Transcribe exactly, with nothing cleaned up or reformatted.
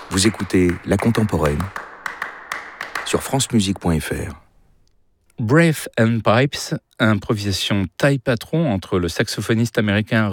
Vous écoutez La Contemporaine sur francemusique point f r. Breath and Pipes, improvisation taille patron entre le saxophoniste américain